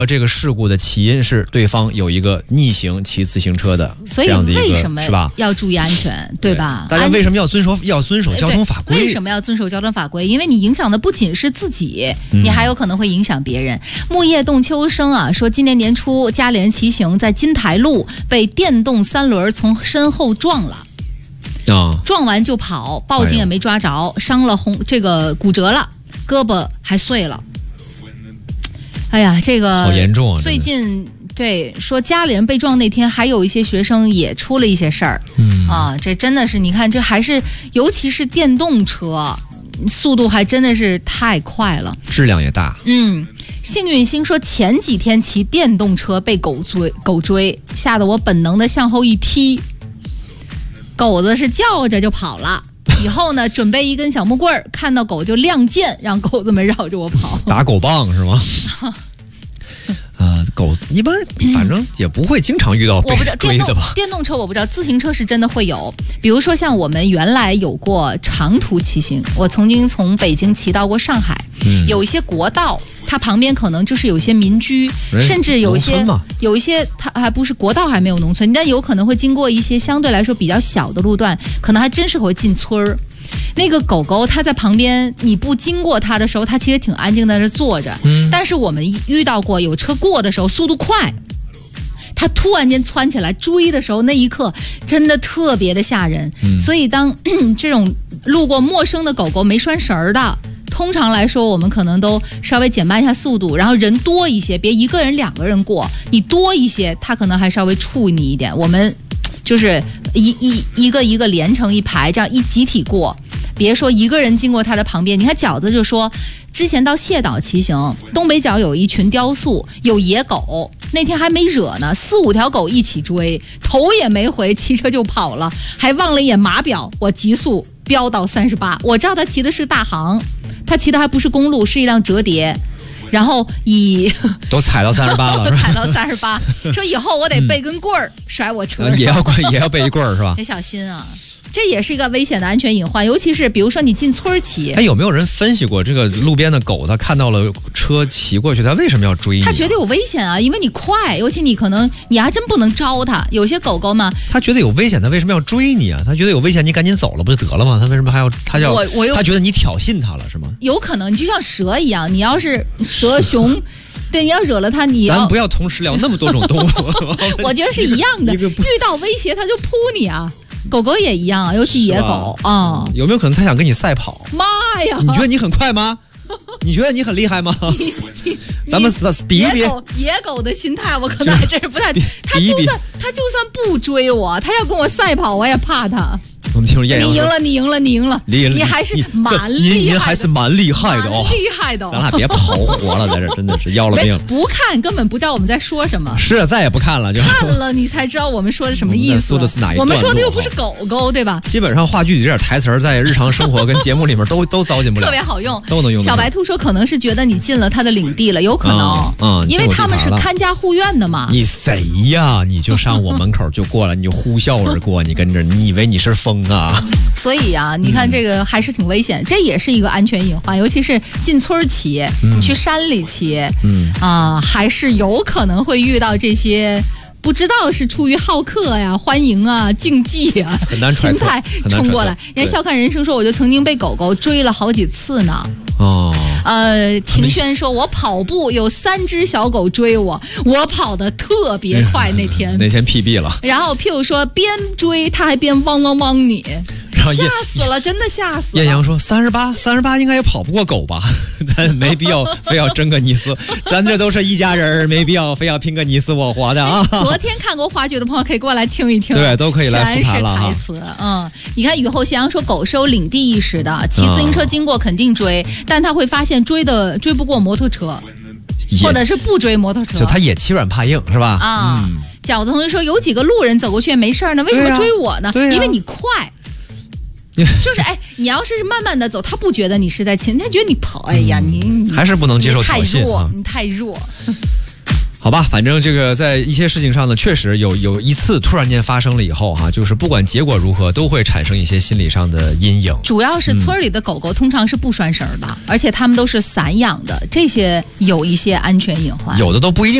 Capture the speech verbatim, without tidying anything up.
这个事故的起因是对方有一个逆行骑自行车的这样的一个， 所以为什么是吧？ 要注意安全，对吧？ 大家为什么要遵守要遵守交通法规？ 为什么要遵守交通法规？因为你影响的不仅是自己，你还有可能会影响别人。嗯、木叶动秋生啊，说今年年初家里人骑行在金台路被电动三轮从身后撞了。 啊！ 撞完就跑，报警也没抓着，伤了红这个骨折了，胳膊还碎了。哎呀，这个好严重啊！ 最近对说家里人被撞那天，还有一些学生也出了一些事儿。嗯啊，这真的是你看，这还是尤其是电动车，速度还真的是太快了， 质量也大。 嗯。幸运星说前几天骑电动车被狗追，狗追吓得我本能的向后一踢。狗子是叫着就跑了，以后呢，准备一根小木棍儿，看到狗就亮剑，让狗子们绕着我跑。 打狗棒是吗？呃，狗一般反正也不会经常遇到被追的吧？ 电动车我不知道，自行车是真的会有。比如说像我们原来有过长途骑行，我曾经从北京骑到过上海，嗯、有一些国道，它旁边可能就是有些民居，甚至有一些有一些它还不是国道，还没有农村，但有可能会经过一些相对来说比较小的路段，可能还真是会进村儿。那个狗狗它在旁边，你不经过它的时候，它其实挺安静在那坐着。嗯、但是我们遇到过有车过的时候，速度快，它突然间窜起来追的时候，那一刻真的特别的吓人。嗯、所以当这种路过陌生的狗狗没拴绳儿的，通常来说我们可能都稍微减慢一下速度，然后人多一些，别一个人两个人过，你多一些，它可能还稍微触你一点。我们就是一一一个一个连成一排，这样一集体过。别说一个人经过他的旁边，你看饺子就说，之前到蟹岛骑行，东北角有一群雕塑，有野狗，那天还没惹呢，四五条狗一起追，头也没回，骑车就跑了，还望了一眼码表，我极速飙到三十八，我知道他骑的是大行，他骑的还不是公路，是一辆折叠。然后以都踩到三十八了， 都踩到三十八，说以后我得背根棍儿、嗯、甩我车上， 也要也要背一棍儿是吧？ 得小心啊。这也是一个危险的安全隐患，尤其是比如说你进村骑。 哎，有没有人分析过这个路边的狗，它看到了车骑过去，它为什么要追你？ 它觉得有危险啊，因为你快，尤其你可能你还真不能招它。有些狗狗嘛， 它觉得有危险，它为什么要追你啊？它觉得有危险，你赶紧走了不就得了吗？它为什么还要？它要我我又它觉得你挑衅它了是吗？ 有可能，你就像蛇一样，你要是蛇熊。对，你要惹了它，你要咱不要同时聊那么多种动物。 我觉得是一样的，遇到威胁它就扑你啊。狗狗也一样啊，尤其野狗啊、嗯。 有没有可能它想跟你赛跑？ 妈呀！ 你觉得你很快吗？你觉得你很厉害吗？咱们比一比。 野狗野狗的心态，我可能还真是不太。他就算他就算不追我，他要跟我赛跑，我也怕他。 我们听说艳阳， 你赢了，你赢了，你赢了， 你你还是蛮厉害的， 您还是蛮厉害的哦， 厉害的、哦。 咱俩别跑活了，在这真的是要了命。 不看根本不知道我们在说什么。 是，再也不看了，就看了你才知道我们说的什么意思。 说的是哪一段？ 我们说的又不是狗狗，对吧？ 基本上话剧里这点台词在日常生活跟节目里面都都糟践不了， 特别好用， 都能用。 小白兔说，可能是觉得你进了他的领地了，有可能， 嗯，嗯因为他们是看家护院的嘛。 你谁呀？你就上我门口就过来，你就呼啸而过，你跟着，你以为你是风啊？ 所以啊，你看这个还是挺危险，嗯、这也是一个安全隐患，尤其是进村骑，嗯、你去山里骑，嗯啊、呃，还是有可能会遇到这些。不知道是出于好客呀、欢迎啊、竞技啊，心态冲过来。人家笑看人生说，我就曾经被狗狗追了好几次呢。 哦， 呃，庭轩说，我跑步有三只小狗追我，我跑得特别快那天。 那天 P B 了。 然后 P 说边追他还边汪汪汪你，吓死了，真的吓死了。 艳阳说三十八，三十八应该也跑不过狗吧？咱没必要非要争个你死，咱这都是一家人，没必要非要拼个你死我活的啊。 昨天看过话剧的朋友可以过来听一听， 对，都可以来复盘了哈。 全是台词，嗯，你看雨后夕阳说狗是有领地意识的，骑自行车经过肯定追，嗯、但他会发现追的追不过摩托车，或者是不追摩托车， 就他也欺软怕硬是吧？ 啊，嗯、饺子同学说有几个路人走过去也没事呢，为什么追我呢？ 对啊对啊、 因为你快。就是哎，你要是慢慢的走，他不觉得你是在亲，他觉得你跑。哎呀，你还是不能接受挑衅， 你太弱，你太弱。 好吧，反正这个在一些事情上呢，确实有有一次突然间发生了以后哈、啊，就是不管结果如何，都会产生一些心理上的阴影。 主要是村里的狗狗通常是不拴绳的，嗯、而且它们都是散养的，这些有一些安全隐患， 有的都不一定。